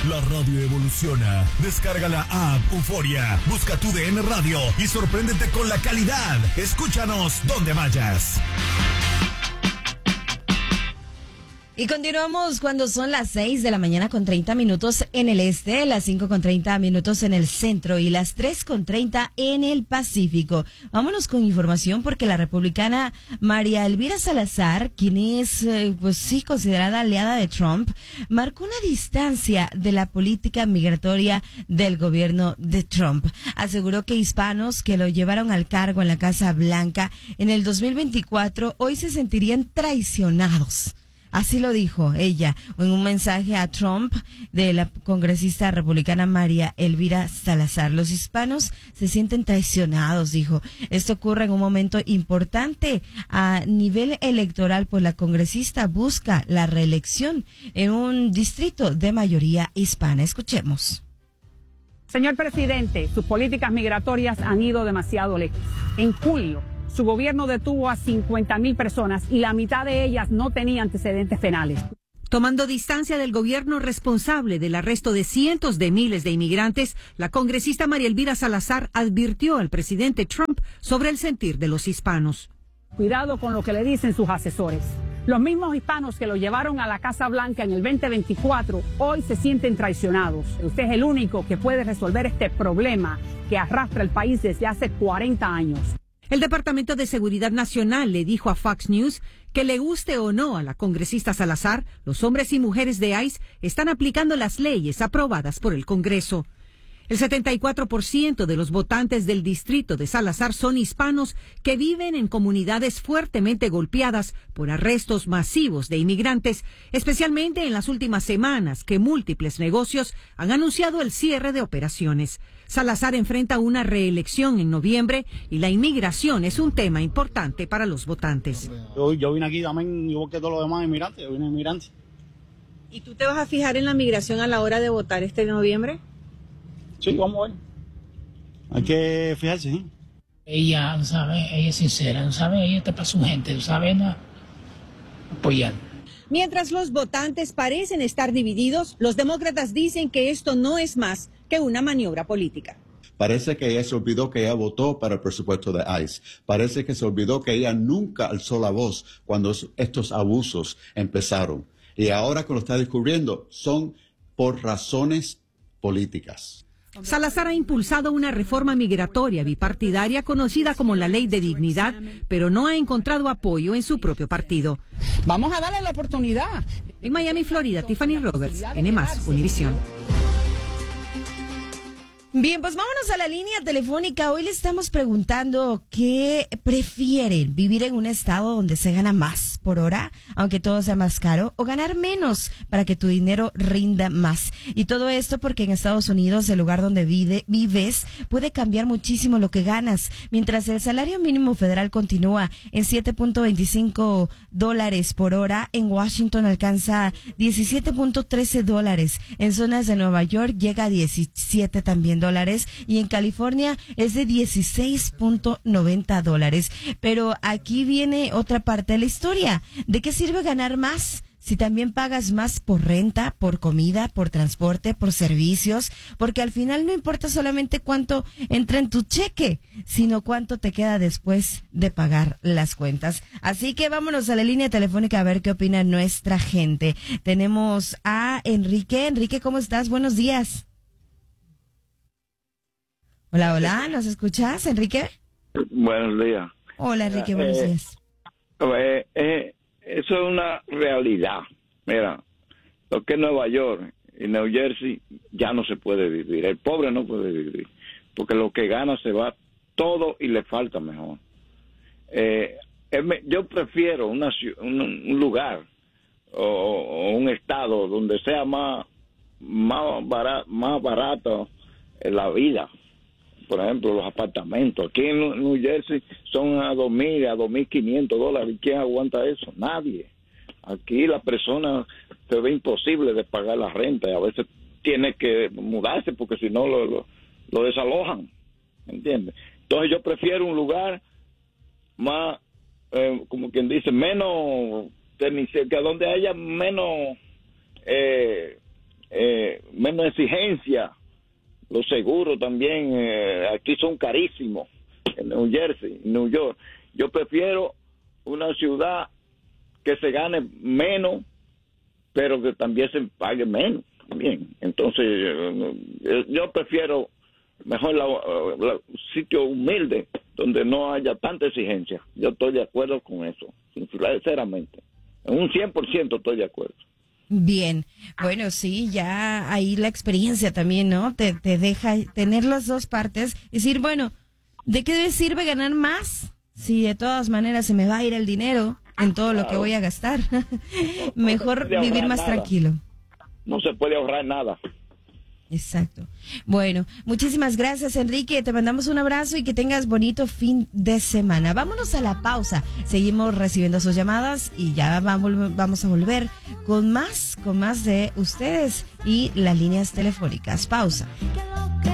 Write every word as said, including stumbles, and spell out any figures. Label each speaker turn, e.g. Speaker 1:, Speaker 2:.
Speaker 1: La radio evoluciona. Descarga la app Euforia, busca tu D N Radio y sorpréndete con la calidad. Escúchanos donde vayas.
Speaker 2: Y continuamos cuando son las seis de la mañana con treinta minutos en el este, las cinco con treinta minutos en el centro y las tres con treinta en el Pacífico. Vámonos con información porque la republicana María Elvira Salazar, quien es, eh, pues sí, considerada aliada de Trump, marcó una distancia de la política migratoria del gobierno de Trump. Aseguró que hispanos que lo llevaron al cargo en la Casa Blanca en el dos mil veinticuatro hoy se sentirían traicionados. Así lo dijo ella en un mensaje a Trump de la congresista republicana María Elvira Salazar. Los hispanos se sienten traicionados, dijo. Esto ocurre en un momento importante a nivel electoral, pues la congresista busca la reelección en un distrito de mayoría hispana. Escuchemos.
Speaker 3: Señor presidente, sus políticas migratorias han ido demasiado lejos. En julio, su gobierno detuvo a cincuenta mil personas y la mitad de ellas no tenía antecedentes penales.
Speaker 4: Tomando distancia del gobierno responsable del arresto de cientos de miles de inmigrantes, la congresista María Elvira Salazar advirtió al presidente Trump sobre el sentir de los hispanos.
Speaker 3: Cuidado con lo que le dicen sus asesores. Los mismos hispanos que lo llevaron a la Casa Blanca en el veinte veinticuatro hoy se sienten traicionados. Usted es el único que puede resolver este problema que arrastra el país desde hace cuarenta años.
Speaker 4: El Departamento de Seguridad Nacional le dijo a Fox News que le guste o no a la congresista Salazar, los hombres y mujeres de ICE están aplicando las leyes aprobadas por el Congreso. El setenta y cuatro por ciento de los votantes del distrito de Salazar son hispanos que viven en comunidades fuertemente golpeadas por arrestos masivos de inmigrantes, especialmente en las últimas semanas que múltiples negocios han anunciado el cierre de operaciones. Salazar enfrenta una reelección en noviembre y la inmigración es un tema importante para los votantes.
Speaker 5: Yo, yo vine aquí también, igual que todos los demás inmigrantes, yo vine inmigrante.
Speaker 6: ¿Y tú te vas a fijar en la migración a la hora de votar este noviembre?
Speaker 5: Sí, vamos a ver. Hay que fijarse, ¿sí?
Speaker 7: Ella, ¿sabes? Ella es sincera, ¿no sabe? Ella está para su gente, ¿no sabe? No, apoyar.
Speaker 6: Mientras los votantes parecen estar divididos, los demócratas dicen que esto no es más que una maniobra política.
Speaker 8: Parece que ella se olvidó que ella votó para el presupuesto de ICE. Parece que se olvidó que ella nunca alzó la voz cuando estos abusos empezaron. Y ahora que lo está descubriendo, son por razones políticas.
Speaker 4: Salazar ha impulsado una reforma migratoria bipartidaria conocida como la Ley de Dignidad, pero no ha encontrado apoyo en su propio partido.
Speaker 3: Vamos a darle la oportunidad.
Speaker 4: En Miami, Florida, Tiffany Roberts, N más, Univisión.
Speaker 2: Bien, pues vámonos a la línea telefónica. Hoy le estamos preguntando qué prefieren, vivir en un estado donde se gana más por hora, aunque todo sea más caro, o ganar menos para que tu dinero rinda más. Y todo esto porque en Estados Unidos el lugar donde vive, vives puede cambiar muchísimo lo que ganas. Mientras el salario mínimo federal continúa en siete punto veinticinco dólares por hora, en Washington alcanza diecisiete punto trece dólares. En zonas de Nueva York llega a diecisiete también dólares. dólares y en California es de dieciséis punto noventa dólares. Pero aquí viene otra parte de la historia. ¿De qué sirve ganar más si también pagas más por renta, por comida, por transporte, por servicios? Porque al final no importa solamente cuánto entra en tu cheque, sino cuánto te queda después de pagar las cuentas. Así que vámonos a la línea telefónica a ver qué opina nuestra gente. Tenemos a Enrique. Enrique, ¿cómo estás? Buenos días. Hola, hola, ¿nos escuchas, Enrique?
Speaker 9: Buenos días.
Speaker 2: Hola, Enrique, buenos
Speaker 9: eh,
Speaker 2: días.
Speaker 9: Eh, eh, eso es una realidad. Mira, lo que es Nueva York y New Jersey ya no se puede vivir. El pobre no puede vivir, porque lo que gana se va todo y le falta mejor. Eh, yo prefiero una, un, un lugar o, o un estado donde sea más, más, barato, más barato la vida. Por ejemplo, los apartamentos. Aquí en New Jersey son a dos mil, a dos mil quinientos dólares. ¿Quién aguanta eso? Nadie. Aquí la persona se ve imposible de pagar la renta y a veces tiene que mudarse porque si no lo, lo, lo desalojan. ¿Entiendes? Entonces yo prefiero un lugar más, eh, como quien dice, menos, que donde haya menos, eh, eh, menos exigencia. Los seguros también, eh, aquí son carísimos, en New Jersey, en New York. Yo prefiero una ciudad que se gane menos, pero que también se pague menos. También. Entonces, eh, yo prefiero mejor la, la, sitio humilde, donde no haya tanta exigencia. Yo estoy de acuerdo con eso, sinceramente. En un cien por ciento estoy de acuerdo.
Speaker 2: Bien, bueno, sí, ya ahí la experiencia también, ¿no? Te, te deja tener las dos partes, decir, bueno, ¿de qué me sirve ganar más si de todas maneras se me va a ir el dinero en todo claro. lo que voy a gastar? Mejor no vivir más nada. tranquilo.
Speaker 9: No se puede ahorrar nada.
Speaker 2: Exacto. Bueno, muchísimas gracias, Enrique. Te mandamos un abrazo y que tengas bonito fin de semana. Vámonos a la pausa. Seguimos recibiendo sus llamadas y ya vamos a volver con más, con más de ustedes y las líneas telefónicas. Pausa.